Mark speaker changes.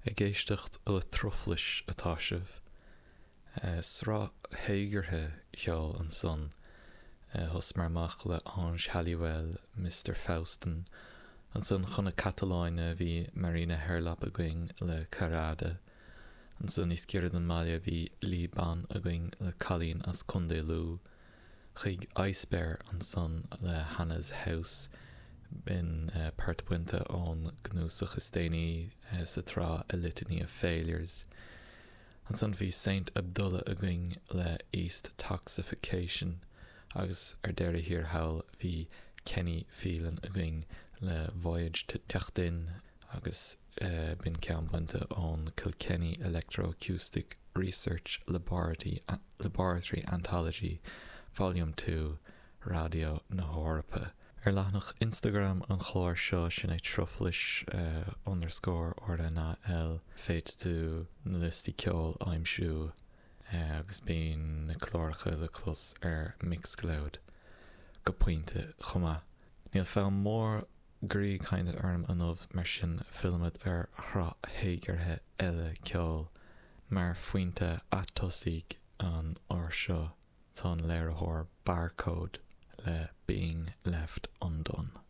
Speaker 1: géisteacht ó troflis atá sibh. Srá héigerthe cheall an son, thus mar mach le Ange Halliwell, Mr. Faustin, an son chuna Cataláine bhí Marina Herlap a going le Carada, an son is ciad an Malia bhí Líban a going le Colleen as Conde Lou, chuig Icebear an son le Hannah's House, in Pertwinta ón Gnúsach Istéine sa trá a Litany of Failures. An son bhí Saint Abdullah a going le East Toxification, agus deire hir hawl bhí Kenny Phelan a going le Voyage to Teachtain, agus bin ceamhainte ón Kilkenny Electroacoustic Research Laboratory Anthology, Volume 2, Radio na Hórapa. Leathnach Instagram an chlár seo sin é troflis _ na L féit tú na listí ceol aimsú agus bíon na chlárcha le clús Mixcloud go pointe chuma. Níl fá mór grí kind arm anmh mar sin filmad thra héigerthe eile ceol mar fuinte atosig an seo tá an léiritheoir barcode le Being Left Undone.